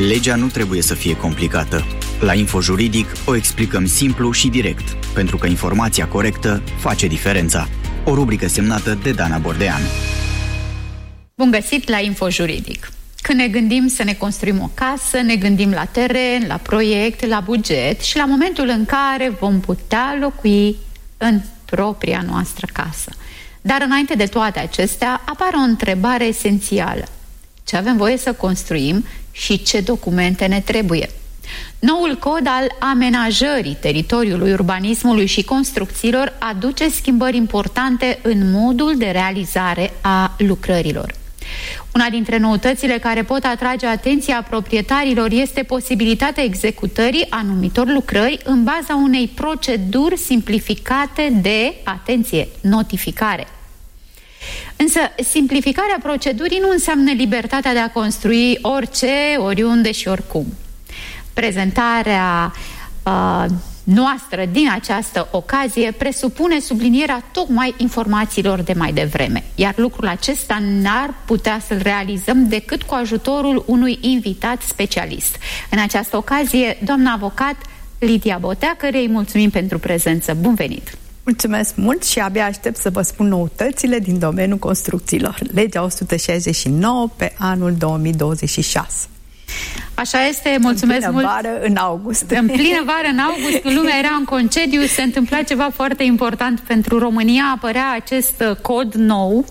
Legea nu trebuie să fie complicată. La InfoJuridic o explicăm simplu și direct, pentru că informația corectă face diferența. O rubrică semnată de Dana Bordeanu. Bun găsit la InfoJuridic! Când ne gândim să ne construim o casă, ne gândim la teren, la proiect, la buget și la momentul în care vom putea locui în propria noastră casă. Dar înainte de toate acestea, apare o întrebare esențială. Ce avem voie să construim și ce documente ne trebuie? Noul cod al amenajării teritoriului, urbanismului și construcțiilor aduce schimbări importante în modul de realizare a lucrărilor. Una dintre noutățile care pot atrage atenția proprietarilor este posibilitatea executării anumitor lucrări în baza unei proceduri simplificate de, atenție, notificare. Însă, simplificarea procedurii nu înseamnă libertatea de a construi orice, oriunde și oricum. Prezentarea noastră din această ocazie presupune sublinierea tocmai informațiilor de mai devreme, iar lucrul acesta n-ar putea să-l realizăm decât cu ajutorul unui invitat specialist. În această ocazie, doamna avocat Lidia Botea, cărei îi mulțumim pentru prezență. Bun venit! Mulțumesc mult și abia aștept să vă spun noutățile din domeniul construcțiilor. Legea 169 pe anul 2026. Așa este, mulțumesc mult. În plină vară, în august. În plină vară, în august, lumea era în concediu, se întâmpla ceva foarte important pentru România, apărea acest cod nou,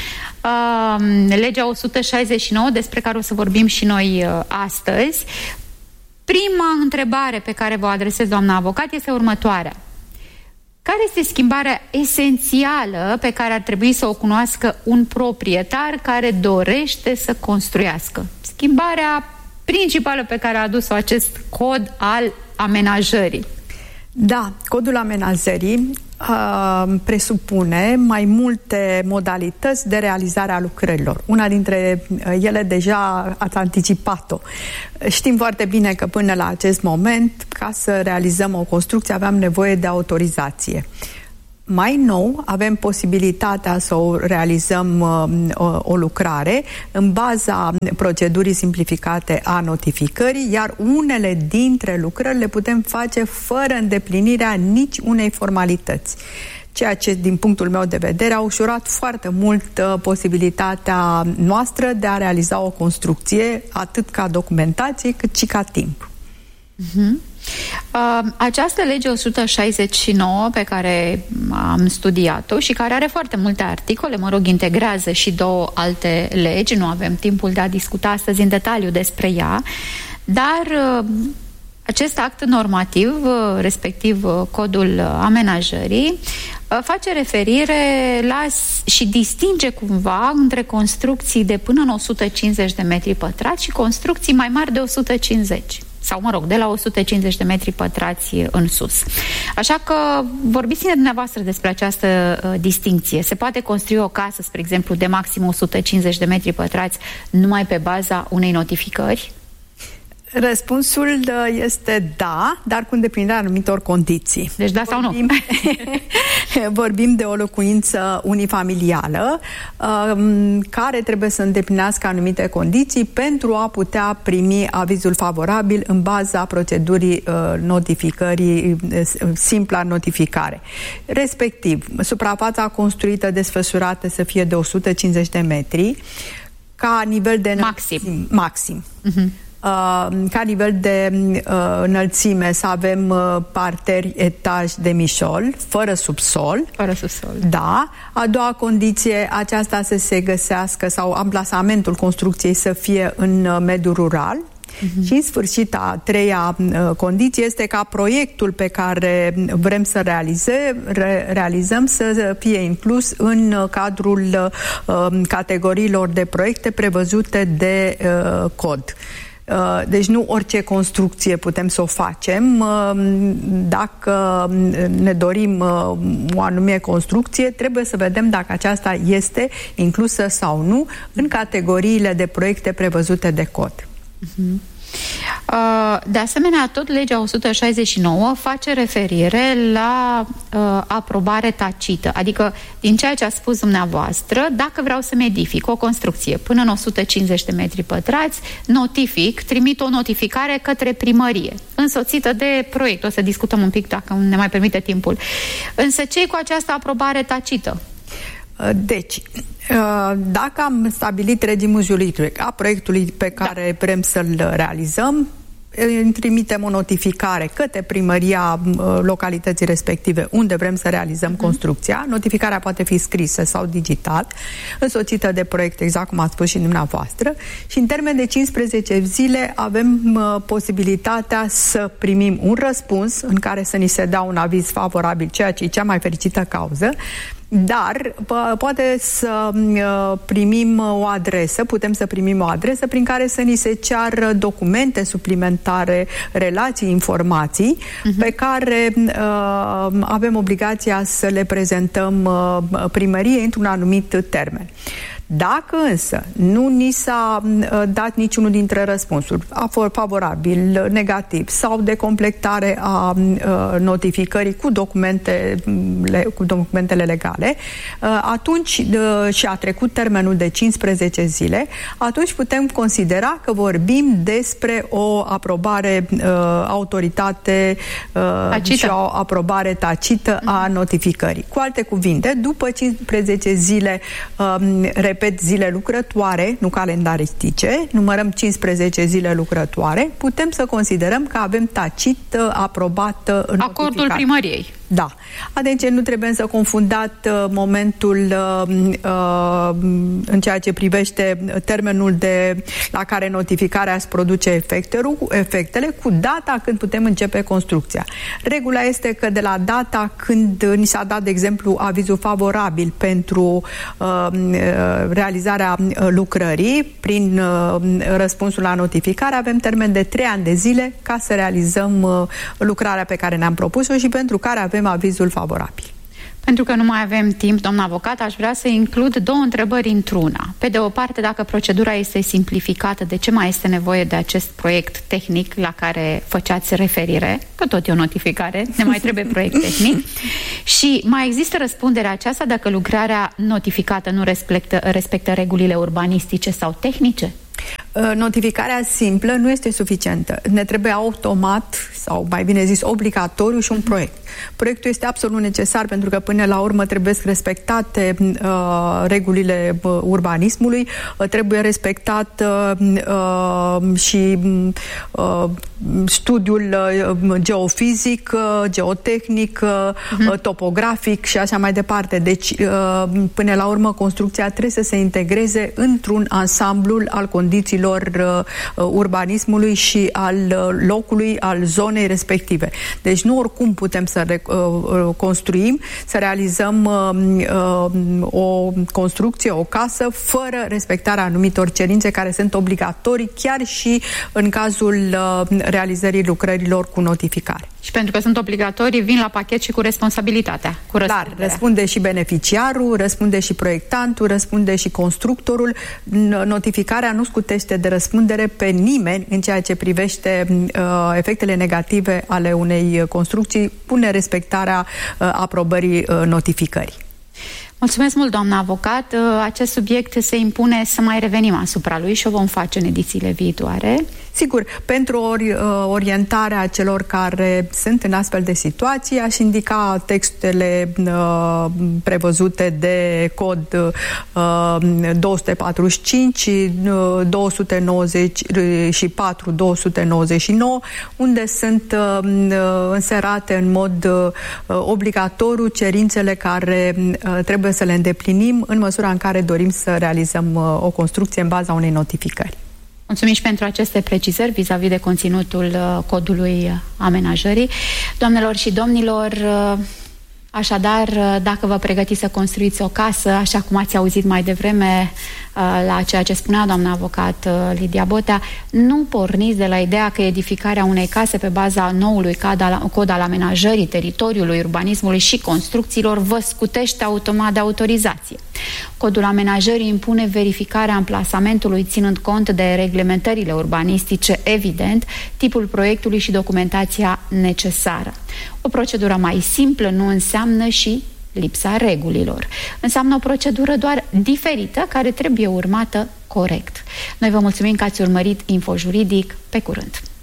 legea 169, despre care o să vorbim și noi astăzi. Prima întrebare pe care vă adresez, doamna avocat, este următoarea. Care este schimbarea esențială pe care ar trebui să o cunoască un proprietar care dorește să construiască? Schimbarea principală pe care a adus-o acest cod al amenajării. Da, codul amenajării presupune mai multe modalități de realizare a lucrărilor. Una dintre ele deja ați anticipat-o. Știm foarte bine că până la acest moment, ca să realizăm o construcție, aveam nevoie de autorizație. Mai nou, avem posibilitatea să o realizăm o lucrare în baza procedurii simplificate a notificării, iar unele dintre lucrări le putem face fără îndeplinirea nici unei formalități. Ceea ce, din punctul meu de vedere, a ușurat foarte mult posibilitatea noastră de a realiza o construcție, atât ca documentație, cât și ca timp. Această lege 169 pe care am studiat-o și care are foarte multe articole, integrează și două alte legi, nu avem timpul de a discuta astăzi în detaliu despre ea, dar acest act normativ, respectiv codul amenajării, face referire la și distinge cumva între construcții de până în 150 de metri pătrați și construcții mai mari de 150. Sau, de la 150 de metri pătrați în sus. Așa că vorbiți-ne dumneavoastră despre această distincție. Se poate construi o casă, spre exemplu, de maxim 150 de metri pătrați numai pe baza unei notificări? Răspunsul este da, dar cu îndeplinirea anumitor condiții. Deci da sau nu? Vorbim de o locuință unifamilială care trebuie să îndeplinească anumite condiții pentru a putea primi avizul favorabil în baza procedurii notificării, simpla notificare. Respectiv, suprafața construită, desfășurată să fie de 150 de metri, ca nivel de maxim. Ca nivel de înălțime să avem parter, etaj, demișol, fără subsol. Fără subsol. Da. A doua condiție, aceasta să se găsească sau amplasamentul construcției să fie în mediul rural. Și în sfârșit, a treia condiție este ca proiectul pe care vrem să realizăm să fie inclus în cadrul categoriilor de proiecte prevăzute de cod. Deci nu orice construcție putem să o facem. Dacă ne dorim o anumită construcție, trebuie să vedem dacă aceasta este inclusă sau nu în categoriile de proiecte prevăzute de cod. De asemenea, tot legea 169 face referire la aprobare tacită. Adică, din ceea ce a spus dumneavoastră, dacă vreau să edific o construcție până în 150 de metri pătrați, trimit o notificare către primărie, însoțită de proiect. O să discutăm un pic dacă ne mai permite timpul. Însă ce-i cu această aprobare tacită? Deci, dacă am stabilit regimul juridic a proiectului pe care vrem să-l realizăm, trimitem o notificare către primăria localității respective unde vrem să realizăm construcția. Notificarea poate fi scrisă sau digital, însoțită de proiect, exact cum ați spus și dumneavoastră, și în termen de 15 zile avem posibilitatea să primim un răspuns în care să ni se dea un aviz favorabil, ceea ce e cea mai fericită cauză. Dar poate să primim o adresă, putem să primim o adresă prin care să ni se ceară documente suplimentare, relații, informații pe care avem obligația să le prezentăm primăriei într-un anumit termen. Dacă însă nu ni s-a dat niciunul dintre răspunsuri, a fost favorabil, negativ sau de completare a notificării cu documentele legale, atunci și a trecut termenul de 15 zile, atunci putem considera că vorbim despre o aprobare autoritate și o aprobare tacită a notificării. Cu alte cuvinte, după 15 zile, repet, zile lucrătoare, nu calendaristice, numărăm 15 zile lucrătoare, putem să considerăm că avem tacit aprobat acordul primăriei. Da. Deci nu trebuie să confundat momentul în ceea ce privește termenul la care notificarea își produce efectele cu data când putem începe construcția. Regula este că de la data când ni s-a dat, de exemplu, avizul favorabil pentru realizarea lucrării prin răspunsul la notificare, avem termen de 3 ani de zile ca să realizăm lucrarea pe care ne-am propus-o și pentru care avem avizul favorabil. Pentru că nu mai avem timp, doamna avocat, aș vrea să includ 2 întrebări într-una. Pe de o parte, dacă procedura este simplificată, de ce mai este nevoie de acest proiect tehnic la care făceați referire? Că tot e o notificare, ne mai trebuie proiect tehnic. Și mai există răspunderea aceasta dacă lucrarea notificată nu respectă regulile urbanistice sau tehnice? Notificarea simplă nu este suficientă. Ne trebuie automat, sau mai bine zis obligatoriu, și un proiect. Proiectul este absolut necesar pentru că până la urmă trebuie respectate regulile urbanismului, trebuie respectat și studiul geofizic, geotehnic, topografic și așa mai departe. Deci, până la urmă, construcția trebuie să se integreze într-un ansamblu al condițiilor urbanismului și al locului, al zonei respective. Deci nu oricum putem să construim, să realizăm o construcție, o casă, fără respectarea anumitor cerințe care sunt obligatorii chiar și în cazul realizării lucrărilor cu notificare. Și pentru că sunt obligatorii, vin la pachet și cu responsabilitatea. Dar răspunde și beneficiarul, răspunde și proiectantul, răspunde și constructorul. Notificarea nu scutește de răspundere pe nimeni în ceea ce privește efectele negative ale unei construcții, pune respectarea aprobării notificării. Mulțumesc mult, doamna avocat. Acest subiect se impune să mai revenim asupra lui și o vom face în edițiile viitoare. Sigur, pentru orientarea celor care sunt în astfel de situații, aș indica textele prevăzute de cod 245, 294, 299, unde sunt înserate în mod obligatoriu cerințele care trebuie să le îndeplinim în măsura în care dorim să realizăm o construcție în baza unei notificări. Mulțumim și pentru aceste precizări vis-a-vis de conținutul codului amenajării. Doamnelor și domnilor, așadar, dacă vă pregătiți să construiți o casă, așa cum ați auzit mai devreme la ceea ce spunea doamna avocat Lidia Botea, nu porniți de la ideea că edificarea unei case pe baza noului cod al amenajării teritoriului, urbanismului și construcțiilor vă scutește automat de autorizație. Codul amenajării impune verificarea amplasamentului ținând cont de reglementările urbanistice, evident, tipul proiectului și documentația necesară. O procedură mai simplă nu înseamnă și lipsa regulilor. Înseamnă o procedură doar diferită, care trebuie urmată corect. Noi vă mulțumim că ați urmărit InfoJuridic. Pe curând!